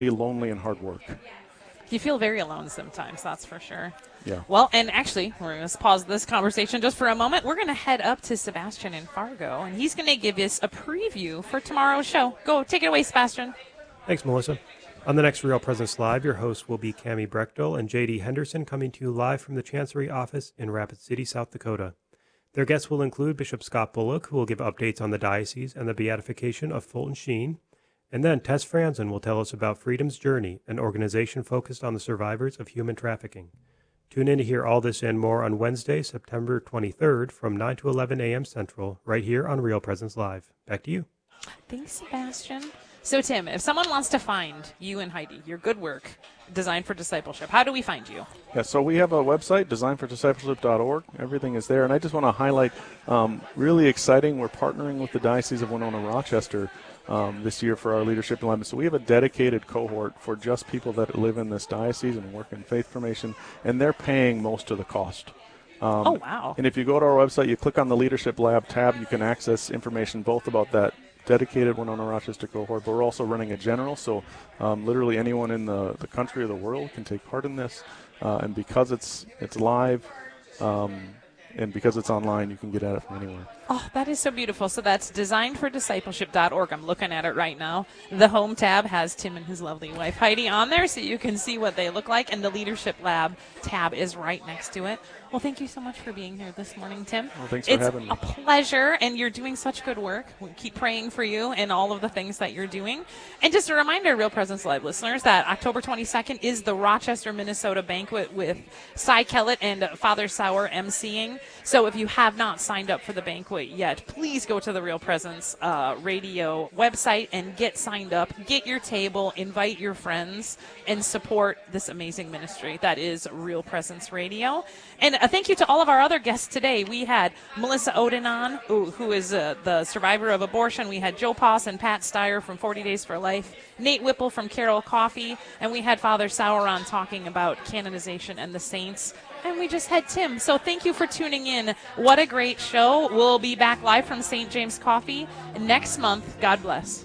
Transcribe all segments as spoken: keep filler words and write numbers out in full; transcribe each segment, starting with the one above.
lonely and hard work. You feel very alone sometimes, that's for sure. Yeah. Well, and actually, we're going to pause this conversation just for a moment. We're going to head up to Sebastian in Fargo, and he's going to give us a preview for tomorrow's show. Go, take it away, Sebastian. Thanks, Melissa. On the next Real Presence Live, your hosts will be Cammie Brechtel and J D Henderson, coming to you live from the Chancery office in Rapid City, South Dakota. Their guests will include Bishop Scott Bullock, who will give updates on the diocese and the beatification of Fulton Sheen. And then Tess Franzen will tell us about Freedom's Journey, an organization focused on the survivors of human trafficking. Tune in to hear all this and more on Wednesday, September twenty-third from nine to eleven a.m. Central, right here on Real Presence Live. Back to you. Thanks, Sebastian. So, Tim, if someone wants to find you and Heidi, your good work, Design for Discipleship, how do we find you? Yeah, so we have a website, design for discipleship dot org. Everything is there. And I just want to highlight, um, really exciting, we're partnering with the Diocese of Winona Rochester um, this year for our leadership alignment. So we have a dedicated cohort for just people that live in this diocese and work in faith formation, and they're paying most of the cost. Um, oh, wow. And if you go to our website, you click on the Leadership Lab tab, you can access information both about that dedicated Winona Rochester cohort, but we're also running a general, so um, literally anyone in the, the country or the world can take part in this, uh, and because it's it's live um, and because it's online, you can get at it from anywhere. Oh, that is so beautiful. So that's design for discipleship dot org. I'm looking at it right now. The home tab has Tim and his lovely wife Heidi on there, so you can see what they look like, and the Leadership Lab tab is right next to it. Well, thank you so much for being here this morning, Tim. Well, thanks for it's having me. It's a pleasure, and you're doing such good work. We keep praying for you and all of the things that you're doing. And just a reminder, Real Presence Live listeners, that October twenty-second is the Rochester, Minnesota banquet with Cy Kellett and Father Sauer emceeing. So if you have not signed up for the banquet yet, please go to the Real Presence uh, Radio website and get signed up. Get your table, invite your friends, and support this amazing ministry that is Real Presence Radio. And a thank you to all of our other guests today. We had Melissa Oden on, who, who is uh, the survivor of abortion. We had Joe Poss and Pat Steyer from forty days for Life, Nate Whipple from Carroll Coffee, and we had Father Sauer on talking about canonization and the saints. And we just had Tim. So thank you for tuning in. What a great show. We'll be back live from Saint James Coffee next month. God bless.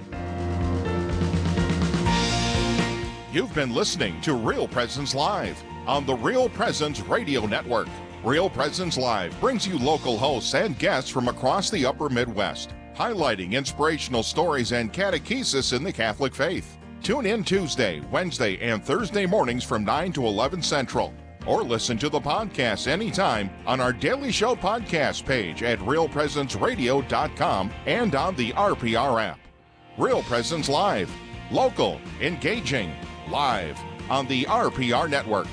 You've been listening to Real Presence Live on the Real Presence Radio Network. Real Presence Live brings you local hosts and guests from across the upper Midwest, highlighting inspirational stories and catechesis in the Catholic faith. Tune in Tuesday, Wednesday, and Thursday mornings from nine to eleven Central. Or listen to the podcast anytime on our Daily Show podcast page at real presence radio dot com and on the R P R app. Real Presence Live. Local, engaging, live on the R P R Network.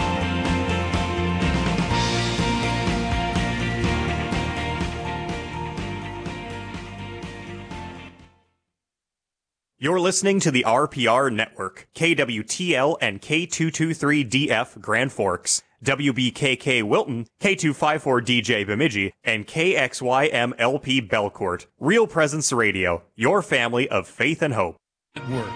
You're listening to the R P R Network, K W T L and K two twenty-three D F Grand Forks, W B K K Wilton, K two fifty-four D J Bemidji, and K X Y M L P Belcourt. Real Presence Radio, your family of faith and hope. Work.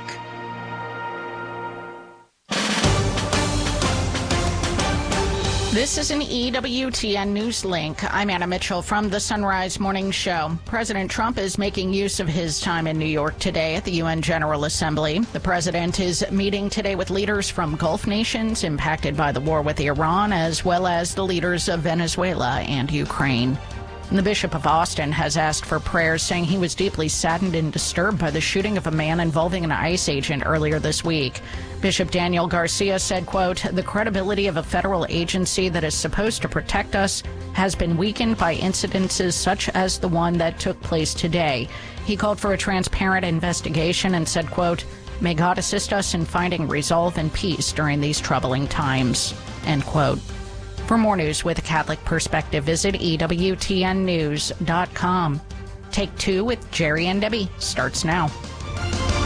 This is an E W T N News Link. I'm Anna Mitchell from the Sunrise Morning Show. President Trump is making use of his time in New York today at the U N General Assembly. The president is meeting today with leaders from Gulf nations impacted by the war with Iran, as well as the leaders of Venezuela and Ukraine. And the Bishop of Austin has asked for prayers, saying he was deeply saddened and disturbed by the shooting of a man involving an ICE agent earlier this week. Bishop Daniel Garcia said, quote, "The credibility of a federal agency that is supposed to protect us has been weakened by incidences such as the one that took place today." He called for a transparent investigation and said, quote, "May God assist us in finding resolve and peace during these troubling times," end quote. For more news with a Catholic perspective, visit E W T N news dot com. Take Two with Jerry and Debbie starts now.